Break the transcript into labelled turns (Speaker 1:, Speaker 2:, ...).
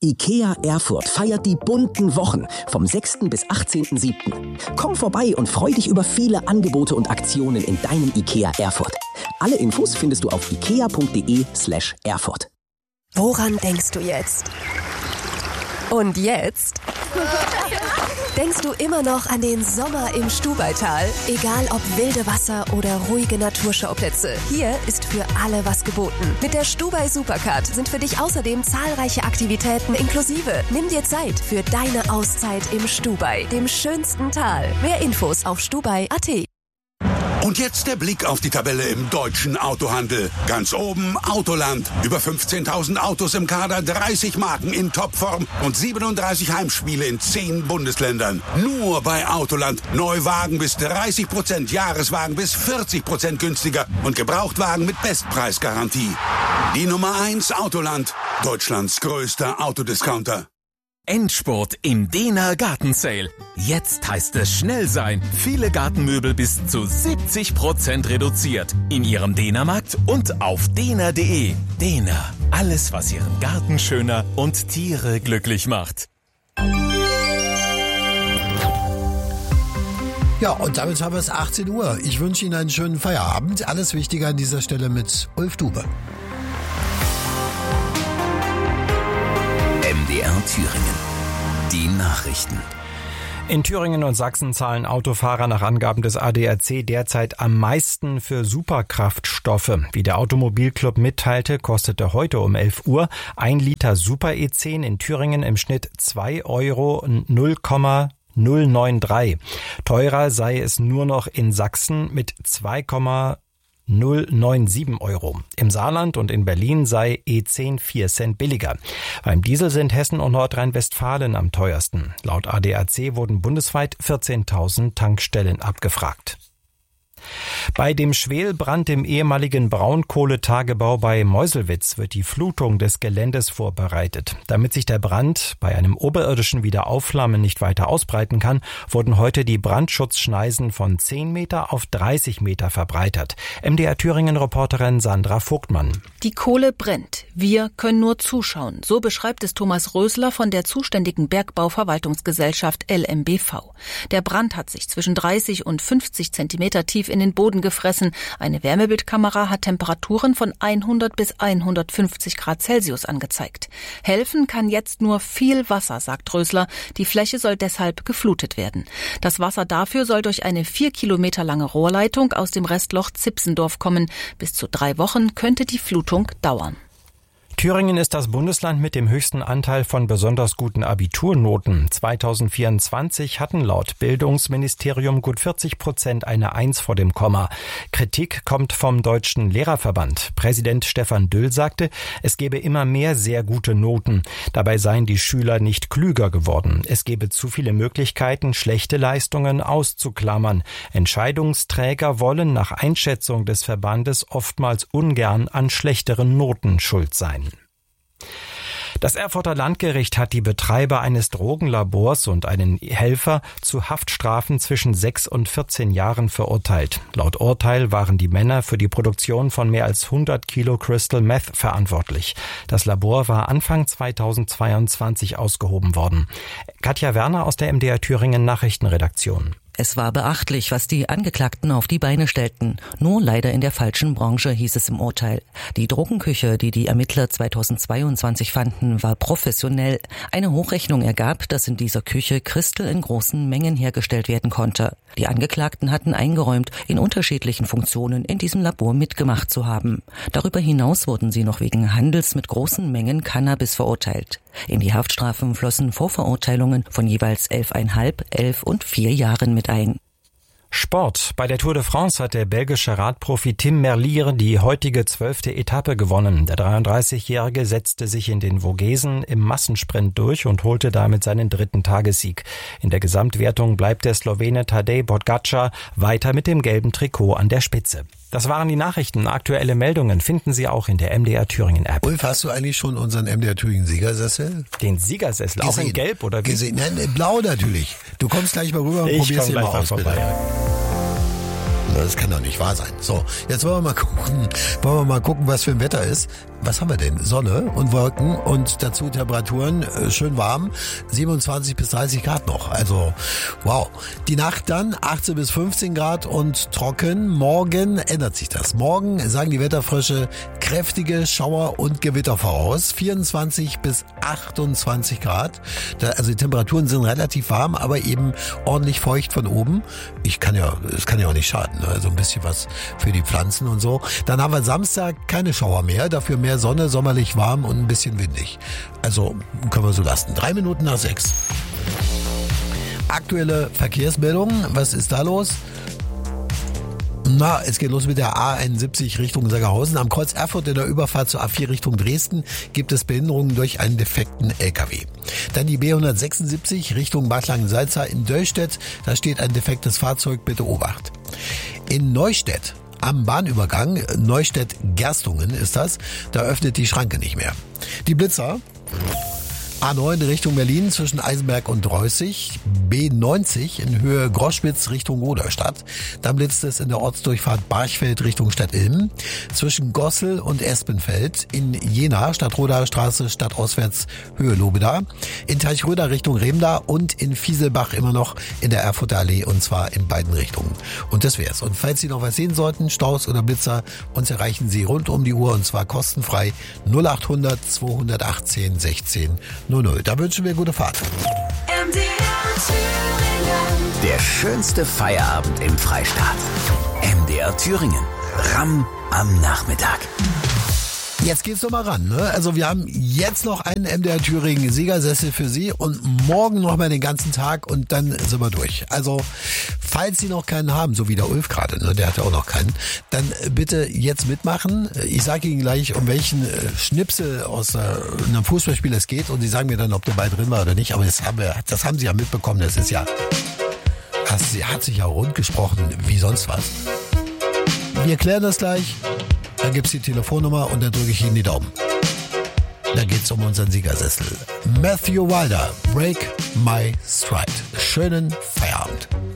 Speaker 1: IKEA Erfurt feiert die bunten Wochen vom 6. bis 18.07. Komm vorbei und freu dich über viele Angebote und Aktionen in deinem IKEA Erfurt. Alle Infos findest du auf ikea.de/Erfurt.
Speaker 2: Woran denkst du jetzt? Und jetzt? Denkst du immer noch an den Sommer im Stubaital? Egal ob wilde Wasser oder ruhige Naturschauplätze, hier ist für alle was geboten. Mit der Stubai Supercard sind für dich außerdem zahlreiche Aktivitäten inklusive. Nimm dir Zeit für deine Auszeit im Stubai, dem schönsten Tal. Mehr Infos auf stubai.at.
Speaker 3: Und jetzt der Blick auf die Tabelle im deutschen Autohandel. Ganz oben Autoland. Über 15.000 Autos im Kader, 30 Marken in Topform und 37 Heimspiele in 10 Bundesländern. Nur bei Autoland. Neuwagen bis 30%, Jahreswagen bis 40% günstiger und Gebrauchtwagen mit Bestpreisgarantie. Die Nummer 1 Autoland. Deutschlands größter Autodiscounter.
Speaker 4: Endspurt im Dehner Gartensale. Jetzt heißt es schnell sein. Viele Gartenmöbel bis zu 70% reduziert. In Ihrem Dehnermarkt und auf dehner.de. Dehner. Alles, was Ihren Garten schöner und Tiere glücklich macht.
Speaker 5: Ja, und damit haben wir es 18 Uhr. Ich wünsche Ihnen einen schönen Feierabend. Alles Wichtige an dieser Stelle mit Ulf Dube.
Speaker 6: MDR Thüringen. Die Nachrichten.
Speaker 7: In Thüringen und Sachsen zahlen Autofahrer nach Angaben des ADAC derzeit am meisten für Superkraftstoffe. Wie der Automobilclub mitteilte, kostete heute um 11 Uhr 1 Liter Super E10 in Thüringen im Schnitt 2,093 €. Teurer sei es nur noch in Sachsen mit 2,097 €. Im Saarland und in Berlin sei E10 4 Cent billiger. Beim Diesel sind Hessen und Nordrhein-Westfalen am teuersten. Laut ADAC wurden bundesweit 14.000 Tankstellen abgefragt. Bei dem Schwelbrand im ehemaligen Braunkohletagebau bei Meuselwitz wird die Flutung des Geländes vorbereitet. Damit sich der Brand bei einem oberirdischen Wiederaufflammen nicht weiter ausbreiten kann, wurden heute die Brandschutzschneisen von 10 Meter auf 30 Meter verbreitert. MDR Thüringen-Reporterin Sandra Vogtmann.
Speaker 8: Die Kohle brennt. Wir können nur zuschauen. So beschreibt es Thomas Rösler von der zuständigen Bergbauverwaltungsgesellschaft LMBV. Der Brand hat sich zwischen 30 und 50 Zentimeter tief in den Boden gefressen. Eine Wärmebildkamera hat Temperaturen von 100 bis 150 Grad Celsius angezeigt. Helfen kann jetzt nur viel Wasser, sagt Rösler. Die Fläche soll deshalb geflutet werden. Das Wasser dafür soll durch eine 4 Kilometer lange Rohrleitung aus dem Restloch Zipsendorf kommen. Bis zu 3 Wochen könnte die Flutung dauern.
Speaker 7: Thüringen ist das Bundesland mit dem höchsten Anteil von besonders guten Abiturnoten. 2024 hatten laut Bildungsministerium gut 40% eine 1 vor dem Komma. Kritik kommt vom Deutschen Lehrerverband. Präsident Stefan Düll sagte, es gebe immer mehr sehr gute Noten. Dabei seien die Schüler nicht klüger geworden. Es gebe zu viele Möglichkeiten, schlechte Leistungen auszuklammern. Entscheidungsträger wollen nach Einschätzung des Verbandes oftmals ungern an schlechteren Noten schuld sein. Das Erfurter Landgericht hat die Betreiber eines Drogenlabors und einen Helfer zu Haftstrafen zwischen 6 und 14 Jahren verurteilt. Laut Urteil waren die Männer für die Produktion von mehr als 100 Kilo Crystal Meth verantwortlich. Das Labor war Anfang 2022 ausgehoben worden. Katja Werner aus der MDR Thüringen Nachrichtenredaktion.
Speaker 9: Es war beachtlich, was die Angeklagten auf die Beine stellten. Nur leider in der falschen Branche, hieß es im Urteil. Die Drogenküche, die die Ermittler 2022 fanden, war professionell. Eine Hochrechnung ergab, dass in dieser Küche Crystal in großen Mengen hergestellt werden konnte. Die Angeklagten hatten eingeräumt, in unterschiedlichen Funktionen in diesem Labor mitgemacht zu haben. Darüber hinaus wurden sie noch wegen Handels mit großen Mengen Cannabis verurteilt. In die Haftstrafen flossen Vorverurteilungen von jeweils 11,5, 11 und 4 Jahren mit ein.
Speaker 7: Sport. Bei der Tour de France hat der belgische Radprofi Tim Merlier die heutige 12. Etappe gewonnen. Der 33-Jährige setzte sich in den Vogesen im Massensprint durch und holte damit seinen 3. Tagessieg. In der Gesamtwertung bleibt der Slowene Tadej Pogačar weiter mit dem gelben Trikot an der Spitze. Das waren die Nachrichten. Aktuelle Meldungen finden Sie auch in der MDR Thüringen App.
Speaker 5: Ulf, hast du eigentlich schon unseren MDR Thüringen Siegersessel?
Speaker 7: Den Siegersessel? Auch in Gelb oder wie?
Speaker 5: Gesehen? Nein, in Blau natürlich. Du kommst gleich mal rüber und probierst ihn mal aus. Vorbei. Das kann doch nicht wahr sein. So, jetzt wollen wir mal gucken, was für ein Wetter ist. was haben wir denn? Sonne und Wolken und dazu Temperaturen schön warm, 27 bis 30 Grad noch. Also wow. Die Nacht dann 18 bis 15 Grad und trocken. Morgen ändert sich das. Morgen sagen die Wetterfrösche kräftige Schauer und Gewitter voraus. 24 bis 28 Grad. Also die Temperaturen sind relativ warm, aber eben ordentlich feucht von oben. Es kann ja auch nicht schaden. Ne? Also ein bisschen was für die Pflanzen und so. Dann haben wir Samstag keine Schauer mehr, dafür mehr Sonne, sommerlich warm und ein bisschen windig. Also können wir so lassen. 6:03. Aktuelle Verkehrsmeldungen. Was ist da los? Na, es geht los mit der A71 Richtung Sangerhausen. Am Kreuz Erfurt in der Überfahrt zur A4 Richtung Dresden gibt es Behinderungen durch einen defekten LKW. Dann die B176 Richtung Bad Langensalza in Döllstedt. Da steht ein defektes Fahrzeug, bitte Obacht. In Neustädt am Bahnübergang, Neustädt-Gerstungen ist das, da öffnet die Schranke nicht mehr. Die Blitzer. A9 Richtung Berlin zwischen Eisenberg und Reußig, B90 in Höhe Groschwitz Richtung Rudolstadt. Dann blitzt es in der Ortsdurchfahrt Barchfeld Richtung Stadtilm, zwischen Gossel und Espenfeld, in Jena Stadtrodaer Straße stadtauswärts Höhe Lobeda, in Teichröder Richtung Remda und in Fieselbach immer noch in der Erfurter Allee und zwar in beiden Richtungen. Und das wär's. Und falls Sie noch was sehen sollten, Staus oder Blitzer, uns erreichen Sie rund um die Uhr und zwar kostenfrei 0800 218 16 00. Da wünschen wir gute Fahrt.
Speaker 6: Der schönste Feierabend im Freistaat. MDR Thüringen. Ramm am Nachmittag.
Speaker 5: Jetzt geht's doch mal ran, ne? Also wir haben jetzt noch einen MDR Thüringen Siegersessel für Sie und morgen noch mal den ganzen Tag und dann sind wir durch. Also falls Sie noch keinen haben, so wie der Ulf gerade, ne? Der hat ja auch noch keinen, dann bitte jetzt mitmachen. Ich sage Ihnen gleich, um welchen Schnipsel aus einem Fußballspiel es geht und Sie sagen mir dann, ob der Ball drin war oder nicht. Aber das haben Sie ja mitbekommen. Das ist ja, hat sich ja rund gesprochen wie sonst was. Wir klären das gleich. Dann gibt's die Telefonnummer und dann drücke ich Ihnen die Daumen. Da geht's um unseren Siegersessel. Matthew Wilder, Break My Stride. Schönen Feierabend.